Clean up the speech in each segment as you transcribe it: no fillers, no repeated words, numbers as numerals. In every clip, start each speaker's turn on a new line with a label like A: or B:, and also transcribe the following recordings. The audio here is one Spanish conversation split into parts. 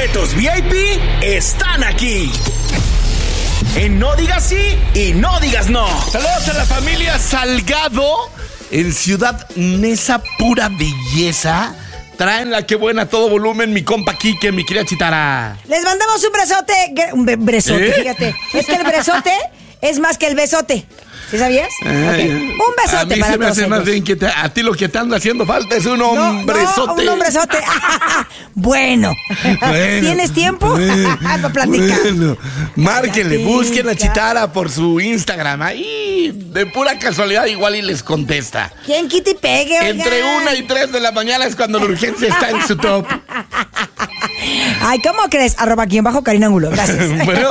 A: boletos VIP están aquí. En No Digas Sí y No Digas No.
B: Saludos a la familia Salgado en Ciudad Neza, pura belleza. Traen la que buena a todo volumen, mi compa Quique, mi querida Chitara.
C: Les mandamos un besote. Besote, fíjate. Es que el besote es más que el besote. ¿Sí sabías? Okay. Un besote
B: a mí
C: para
B: se me hace
C: todos
B: más
C: ellos.
B: bien que a ti lo que te anda haciendo falta es un hombrezote.
C: No, un hombrezote. Bueno. ¿Tienes tiempo? Para platicar.
B: Bueno, márquenle,
C: Platica.
B: busquen a Chitara por su Instagram. Ahí, de pura casualidad, igual y les contesta.
C: ¿Quién quita y pegue, oigan?
B: Entre 1 y 3 de la mañana es cuando la urgencia está en su top.
C: Ay, ¿cómo crees? @_ Karina Angulo. Gracias.
B: Bueno.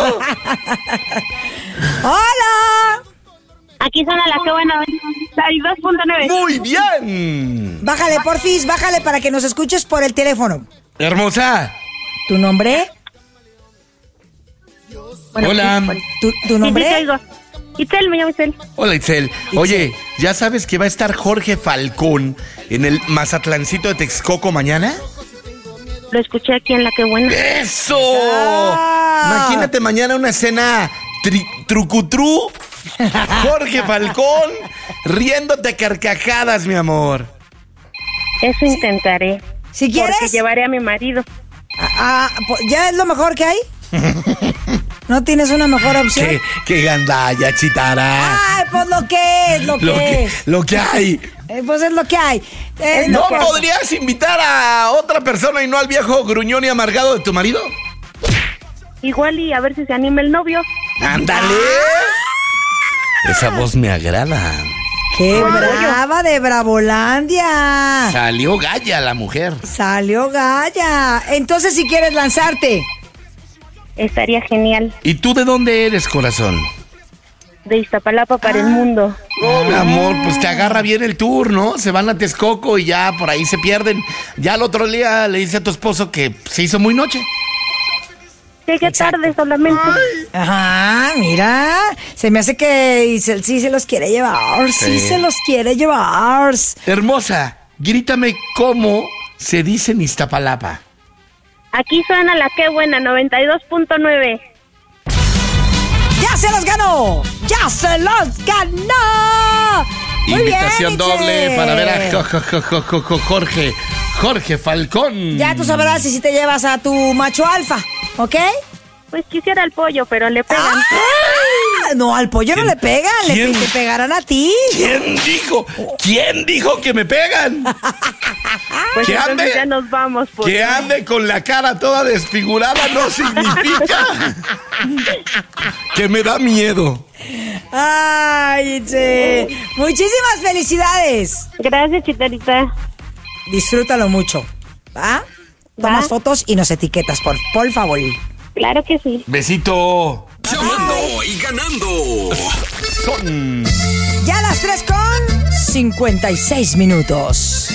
C: ¡Hola!
D: Aquí suena la que buena 92.9.
B: Muy bien.
C: Bájale, porfis, bájale para que nos escuches por el teléfono.
B: Hermosa.
C: ¿Tu nombre?
D: Bueno,
B: Hola.
C: ¿Tu
D: Sí, te
C: nombre?
D: oigo. Itzel, me llamo Itzel.
B: Hola, Itzel. Oye, ¿ya sabes que va a estar Jorge Falcón en el Mazatlancito de Texcoco mañana?
D: Lo escuché aquí en la que buena.
B: ¡Eso!
C: Ah.
B: Imagínate mañana una escena trucutru. Jorge Falcón riéndote a carcajadas, mi amor.
D: Eso intentaré.
C: Si quieres,
D: Porque llevaré a mi marido.
C: ¿ya es lo mejor que hay? ¿No tienes una mejor opción?
B: ¡Qué gandalla, Chitara!
C: Ay, pues lo que es,
B: Lo que hay.
C: Pues es lo que hay.
B: ¿No
C: que-
B: podrías invitar a otra persona y no al viejo gruñón y amargado de tu marido?
D: Igual y a ver si se anima el novio.
B: ¡Ándale! Esa voz me agrada.
C: ¡Qué brava de Bravolandia!
B: Salió galla la mujer.
C: Salió galla. Entonces, si quieres lanzarte.
D: Estaría genial.
B: ¿Y tú de dónde eres, corazón?
D: De Iztapalapa para el mundo.
B: No, mi amor, pues te agarra bien el tour, ¿no? Se van a Texcoco y ya por ahí se pierden. Ya al otro día le dice a tu esposo que se hizo muy noche.
D: Llegué tarde solamente.
C: Ajá, mira. Se me hace que Isel sí se los quiere llevar. Sí
B: Sí.
C: se los quiere llevar.
B: Hermosa, grítame cómo se dice en Iztapalapa.
D: Aquí suena la que buena 92.9.
C: ¡Ya se los ganó! ¡Ya se los ganó! Muy
B: Invitación
C: bien,
B: doble
C: Itzel.
B: para ver a Jorge Falcón.
C: Ya tú sabrás si te llevas a tu macho alfa, ¿ok?
D: Pues quisiera el pollo, pero le pegan.
C: Ah, no, al pollo no le pegan,
B: quién?
C: te pegarán a ti.
B: ¿Quién dijo? ¿Quién dijo que me pegan?
D: Pues
B: que
D: entonces
B: ande-
D: ya nos vamos.
B: Que ande con la cara toda desfigurada no significa que me da miedo.
C: Ay, Itzel. Muchísimas felicidades.
D: Gracias, Chitarita.
C: Disfrútalo mucho, ¿va? Tomas fotos y nos etiquetas, por favor.
D: Claro que sí.
B: Besito.
A: Llamando y ganando.
B: Son.
C: Ya las 3:56 minutos.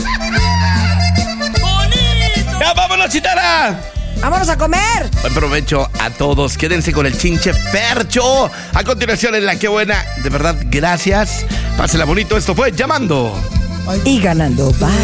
B: ¡Ya vámonos, Chitara!
C: ¡Vámonos a comer!
B: Buen provecho a todos. Quédense con el chinche percho. A continuación en la que buena. De verdad, gracias. Pásela bonito. Esto fue Llamando.
C: Y ganando, bye.